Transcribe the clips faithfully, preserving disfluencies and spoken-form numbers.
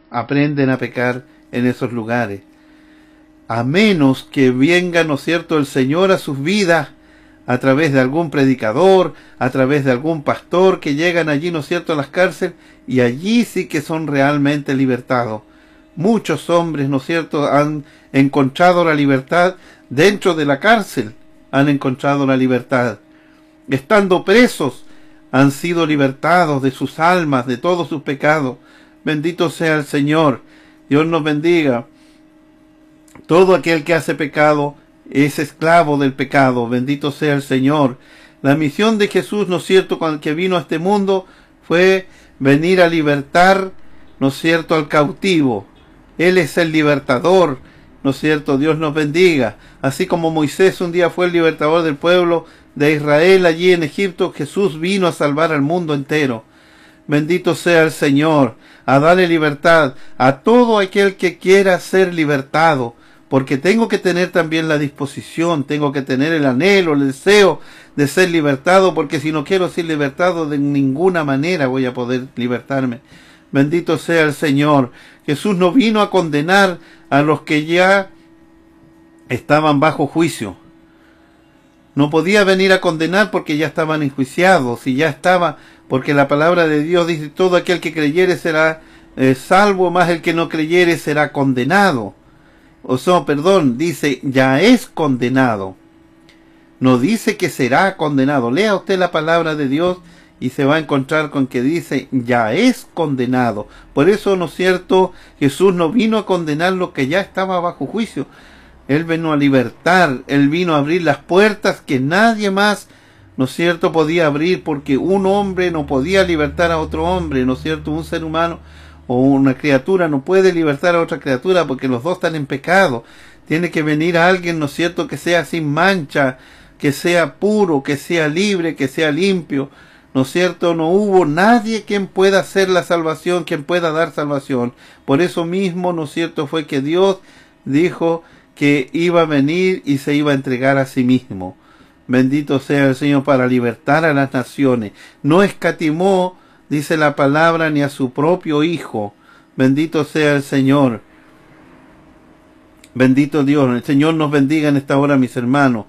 aprenden a pecar en esos lugares. A menos que venga, ¿no es cierto?, el Señor a sus vidas a través de algún predicador, a través de algún pastor que llegan allí, ¿no es cierto?, a las cárceles, y allí sí que son realmente libertados. Muchos hombres, ¿no es cierto?, han encontrado la libertad dentro de la cárcel, han encontrado la libertad. Estando presos, han sido libertados de sus almas, de todos sus pecados. Bendito sea el Señor. Dios nos bendiga. Todo aquel que hace pecado es esclavo del pecado. Bendito sea el Señor. La misión de Jesús, ¿no es cierto?, cuando que vino a este mundo, fue venir a libertar, ¿no es cierto?, al cautivo. Él es el libertador, ¿no es cierto? Dios nos bendiga. Así como Moisés un día fue el libertador del pueblo de Israel allí en Egipto, Jesús vino a salvar al mundo entero. Bendito sea el Señor, a darle libertad a todo aquel que quiera ser libertado. Porque tengo que tener también la disposición, tengo que tener el anhelo, el deseo de ser libertado, porque si no quiero ser libertado, de ninguna manera voy a poder libertarme. Bendito sea el Señor. Jesús no vino a condenar a los que ya estaban bajo juicio. No podía venir a condenar porque ya estaban enjuiciados, y ya estaba, porque la palabra de Dios dice, todo aquel que creyere será eh, salvo, más el que no creyere será condenado. O sea, perdón, dice, ya es condenado. No dice que será condenado. Lea usted la palabra de Dios y se va a encontrar con que dice, ya es condenado. Por eso, ¿no es cierto?, Jesús no vino a condenar lo que ya estaba bajo juicio. Él vino a libertar, Él vino a abrir las puertas que nadie más, ¿no es cierto?, podía abrir, porque un hombre no podía libertar a otro hombre, ¿no es cierto?, un ser humano o una criatura no puede libertar a otra criatura porque los dos están en pecado. Tiene que venir a alguien, ¿no es cierto?, que sea sin mancha, que sea puro, que sea libre, que sea limpio, ¿no es cierto? No hubo nadie quien pueda hacer la salvación, quien pueda dar salvación. Por eso mismo, ¿no es cierto?, fue que Dios dijo que iba a venir y se iba a entregar a sí mismo. Bendito sea el Señor, para libertar a las naciones. No escatimó, dice la palabra, ni a su propio Hijo. Bendito sea el Señor. Bendito Dios. El Señor nos bendiga en esta hora, mis hermanos.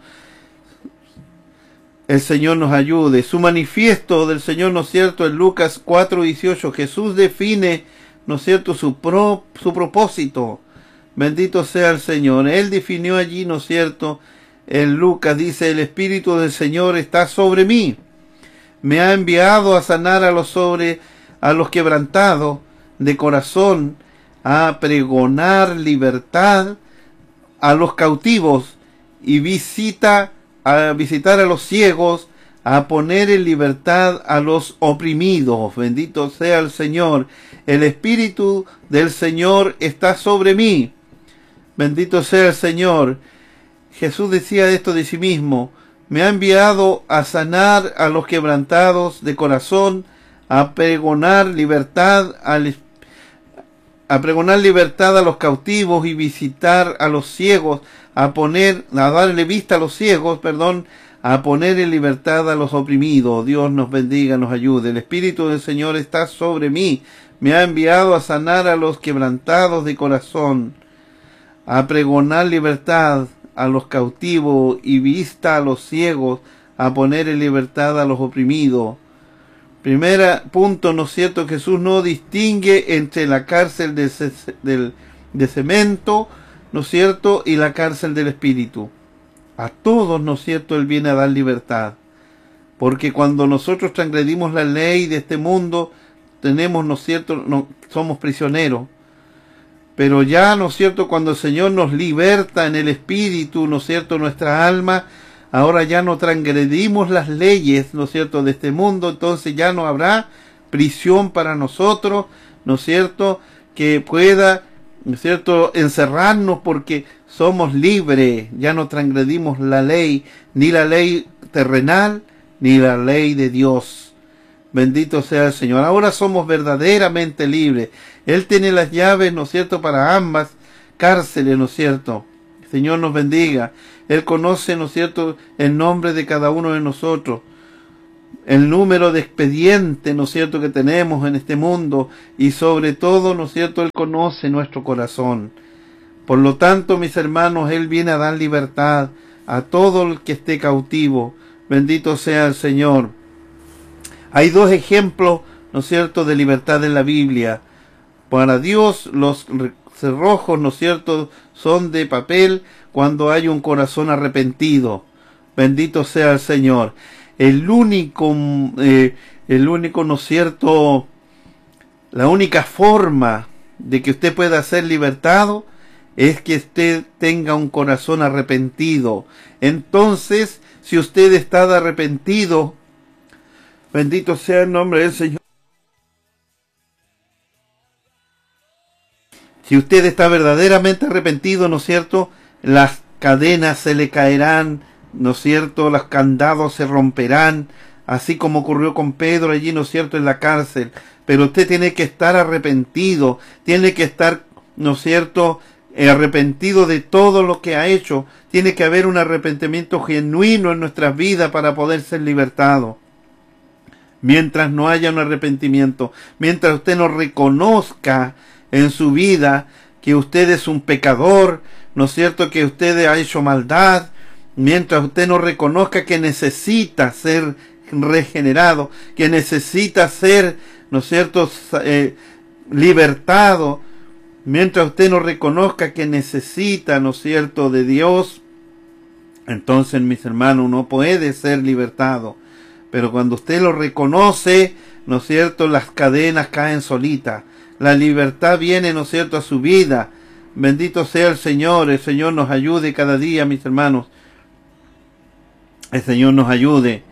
El Señor nos ayude. Su manifiesto del Señor, ¿no es cierto?, en Lucas cuatro dieciocho, Jesús define, ¿no es cierto?, su, pro, su propósito. Bendito sea el Señor. Él definió allí, ¿no es cierto?, en Lucas dice, el Espíritu del Señor está sobre mí. Me ha enviado a sanar a los sobre, a los quebrantados de corazón, a pregonar libertad a los cautivos y visita, a visitar a los ciegos, a poner en libertad a los oprimidos. Bendito sea el Señor. El Espíritu del Señor está sobre mí. Bendito sea el Señor. Jesús decía esto de sí mismo. Me ha enviado a sanar a los quebrantados de corazón, a pregonar libertad, al, a pregonar libertad a los cautivos y visitar a los ciegos, a poner, a darle vista a los ciegos, perdón, a poner en libertad a los oprimidos. Dios nos bendiga, nos ayude. El Espíritu del Señor está sobre mí. Me ha enviado a sanar a los quebrantados de corazón, a pregonar libertad a los cautivos y vista a los ciegos, a poner en libertad a los oprimidos. Primera punto, ¿no es cierto? Jesús no distingue entre la cárcel de, de, de cemento, ¿no es cierto?, y la cárcel del Espíritu. A todos, ¿no es cierto?, Él viene a dar libertad. Porque cuando nosotros transgredimos la ley de este mundo, tenemos, ¿no es cierto?, no, somos prisioneros. Pero ya, ¿no es cierto?, cuando el Señor nos liberta en el Espíritu, ¿no es cierto?, nuestra alma, ahora ya no transgredimos las leyes, ¿no es cierto?, de este mundo, entonces ya no habrá prisión para nosotros, ¿no es cierto?, que pueda, ¿no es cierto?, encerrarnos, porque somos libres, ya no transgredimos la ley, ni la ley terrenal, ni la ley de Dios. Bendito sea el Señor. Ahora somos verdaderamente libres. Él tiene las llaves, ¿no es cierto?, para ambas cárceles, ¿no es cierto? El Señor nos bendiga. Él conoce, ¿no es cierto?, el nombre de cada uno de nosotros. el número de expedientes, ¿no es cierto?, que tenemos en este mundo, y sobre todo, ¿no es cierto?, Él conoce nuestro corazón. Por lo tanto, mis hermanos, Él viene a dar libertad a todo el que esté cautivo. Bendito sea el Señor. Hay dos ejemplos, ¿no es cierto?, de libertad en la Biblia. Para Dios, los cerrojos, ¿no es cierto?, son de papel cuando hay un corazón arrepentido. Bendito sea el Señor. El único, eh, el único, ¿no es cierto?, la única forma de que usted pueda ser libertado es que usted tenga un corazón arrepentido. Entonces, si usted está arrepentido, bendito sea el nombre del Señor. Si usted está verdaderamente arrepentido, ¿no es cierto?, las cadenas se le caerán, ¿no es cierto?, los candados se romperán, así como ocurrió con Pedro allí, ¿no es cierto?, en la cárcel. Pero usted tiene que estar arrepentido, tiene que estar, ¿no es cierto?, arrepentido de todo lo que ha hecho. Tiene que haber un arrepentimiento genuino en nuestras vidas para poder ser libertado. Mientras no haya un arrepentimiento, mientras usted no reconozca en su vida que usted es un pecador, ¿no es cierto?, que usted ha hecho maldad, mientras usted no reconozca que necesita ser regenerado, que necesita ser, ¿no es cierto?, eh, libertado, mientras usted no reconozca que necesita, ¿no es cierto?, de Dios, entonces, mis hermanos, no puede ser libertado. Pero cuando usted lo reconoce, ¿no es cierto?, las cadenas caen solitas. La libertad viene, ¿no es cierto?, a su vida. Bendito sea el Señor. El Señor nos ayude cada día, mis hermanos. El Señor nos ayude.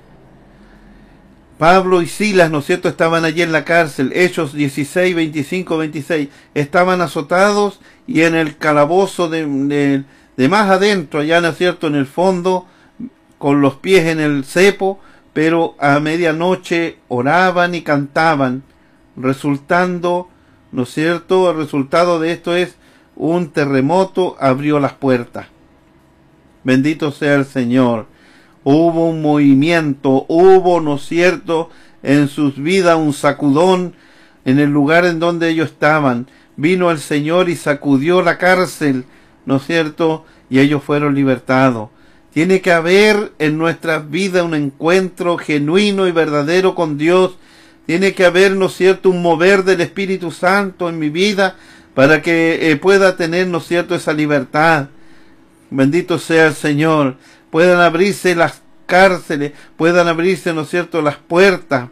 Pablo y Silas, ¿no es cierto?, estaban allí en la cárcel. Hechos dieciséis, veinticinco, veintiséis. Estaban azotados y en el calabozo de, de, de más adentro, allá, ¿no es cierto?, en el fondo, con los pies en el cepo, pero a medianoche oraban y cantaban, resultando, ¿no es cierto?, el resultado de esto es un terremoto abrió las puertas. Bendito sea el Señor. Hubo un movimiento, hubo, ¿no es cierto?, en sus vidas un sacudón en el lugar en donde ellos estaban. Vino el Señor y sacudió la cárcel, ¿no es cierto?, y ellos fueron libertados. Tiene que haber en nuestras vidas un encuentro genuino y verdadero con Dios. Tiene que haber, ¿no es cierto?, un mover del Espíritu Santo en mi vida para que eh, pueda tener, ¿no es cierto?, esa libertad. Bendito sea el Señor. Puedan abrirse las cárceles, puedan abrirse, ¿no es cierto?, las puertas.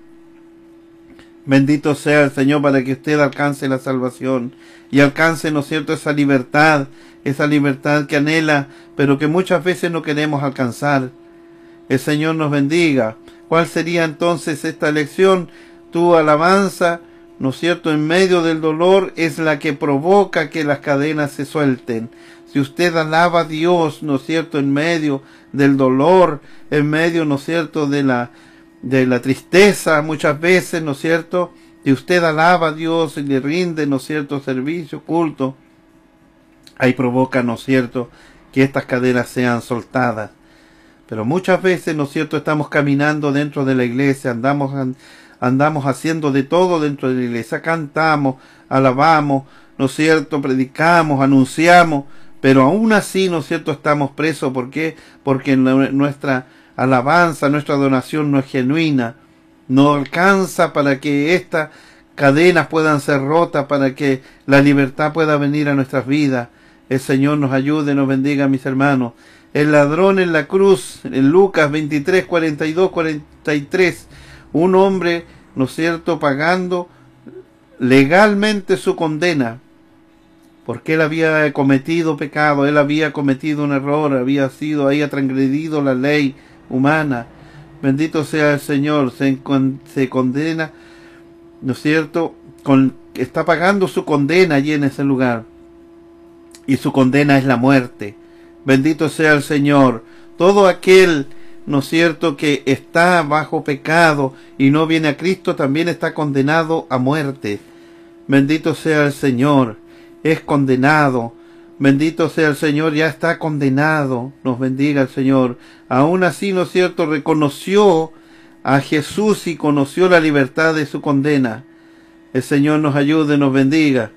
Bendito sea el Señor para que usted alcance la salvación y alcance, ¿no es cierto?, esa libertad, esa libertad que anhela, pero que muchas veces no queremos alcanzar. El Señor nos bendiga. ¿Cuál sería entonces esta lección? Tu alabanza, ¿no es cierto?, en medio del dolor es la que provoca que las cadenas se suelten. Si usted alaba a Dios, ¿no es cierto?, en medio del dolor, en medio, ¿no es cierto?, de la, de la tristeza, muchas veces, ¿no es cierto?, si usted alaba a Dios y le rinde, ¿no es cierto?, servicio, culto, ahí provoca, ¿no es cierto?, que estas cadenas sean soltadas. Pero muchas veces, ¿no es cierto?, estamos caminando dentro de la iglesia, andamos, andamos haciendo de todo dentro de la iglesia, cantamos, alabamos, ¿no es cierto?, predicamos, anunciamos, pero aún así, ¿no es cierto?, estamos presos. ¿Por qué? Porque nuestra alabanza, nuestra adoración no es genuina, no alcanza para que estas cadenas puedan ser rotas, para que la libertad pueda venir a nuestras vidas. El Señor nos ayude, nos bendiga, mis hermanos. El ladrón en la cruz, en Lucas veintitrés, cuarenta y dos, cuarenta y tres, un hombre, ¿no es cierto?, pagando legalmente su condena, porque él había cometido pecado, él había cometido un error, había sido ahí, ha transgredido la ley humana. Bendito sea el Señor, se, se condena, ¿no es cierto?, Con, está pagando su condena allí en ese lugar, y su condena es la muerte. Bendito sea el Señor. Todo aquel, ¿no es cierto?, que está bajo pecado y no viene a Cristo, también está condenado a muerte. Bendito sea el Señor. Es condenado. Bendito sea el Señor, ya está condenado. Nos bendiga el Señor. Aún así, ¿no es cierto?, reconoció a Jesús y conoció la libertad de su condena. El Señor nos ayude, nos bendiga